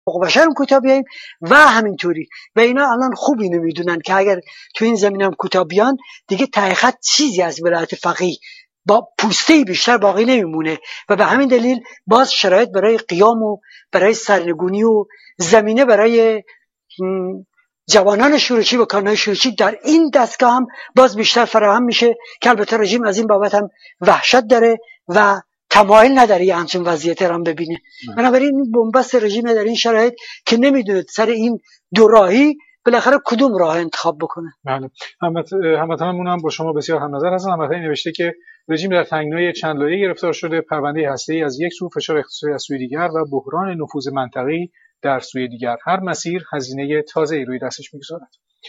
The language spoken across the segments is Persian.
حقوق بشر هم کوتاه بیاییم و همینطوری و اینا الان خوب اینو میدونن که اگر تو این زمینه هم کوتاه بیان دیگه ته خط چیزی از ولایت فقیه با پوسته بیشتر باقی نمیمونه و به همین دلیل باز شرایط برای قیام و برای سرنگونی و زمینه برای جوانان شورشی و کارنای شورشی در این دستگاه هم باز بیشتر فراهم میشه که البته رژیم از این بابت هم وحشت داره و تمایل نداره یه همچین وضعیت رو هم ببینه. بنابراین این بنبست رژیم در این شرایط که نمیدونه سر این دو راهی بالاخره کدوم راه انتخاب بکنه. بله. هموطنمون هم با شما بسیار هم نظر هستن. هموطنی نوشته که رژیم در تنگنای چند لایه‌ای گرفتار شده، پرونده هسته‌ای از یک سو، فشار اقتصادی از سوی دیگر و بحران نفوذ منطقه‌ای در سوی دیگر. هر مسیر هزینه تازه‌ای روی دستش می‌گذارد.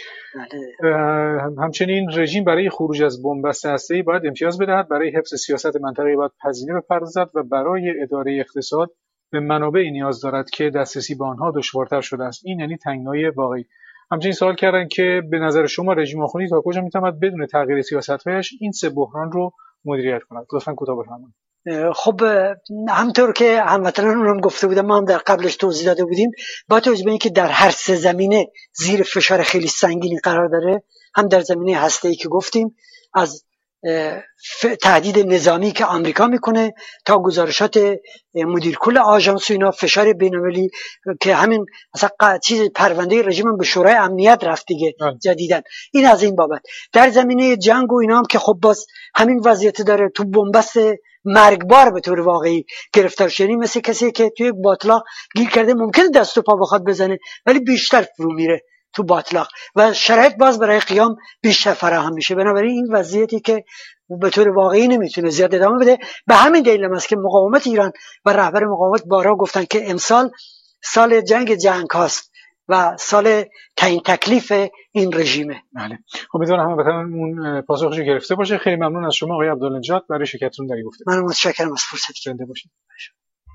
همچنین رژیم برای خروج از بنبست هسته‌ای باید امتیاز بدهد، برای حفظ سیاست منطقه‌ای باید هزینه بپردازد و برای اداره اقتصاد به منابعی نیاز دارد که دسترسی به آنها دشوارتر شده است. این یعنی تنگنای واقعی. همچنین سوال کردن که به نظر شما رژیم آخوندی تا کجا میتواند بدون تغییر سیاست‌هایش این سه بحران رو مدیریت کند؟ لطفاً کوتاه بفرمایید. خب همطور که هموطنان اونم گفته بودم، ما هم در قبلش توضیح داده بودیم، با توجه به اینکه در هر سه زمینه زیر فشار خیلی سنگینی قرار داره، هم در زمینه هسته‌ای که گفتیم از تهدید نظامی که آمریکا میکنه تا گزارشات مدیر کل آژانس و اینا، فشار بین‌المللی که همین مثلا چیز پرونده رژیم هم به شورای امنیت رفت دیگه جدیداً. این از این بابت. در زمینه جنگ و اینا هم که خب باز همین وضعیت داره، تو بنبست مرگبار به طور واقعی گرفتار شدنی، مثل کسی که توی باطلاق گیر کرده ممکنه دست و پا بخواد بزنه ولی بیشتر فرو میره تو باطلاق و شرایط باز برای قیام بیشتر فراهم میشه. بنابراین این وضعیتی که به طور واقعی نمیتونه زیاد ادامه بده. به همین دلیل است که مقاومت ایران و رهبر مقاومت بارها گفتن که امسال سال جنگ هاست و سال تعیین تکلیف این رژیمه. بله. امیدوارم هموطنمون پاسخش گرفته باشه. خیلی ممنون از شما آقای عبدالنجات برای شرکتتون در این گفتگو. من متشکرم از فرصتی. زنده باشید.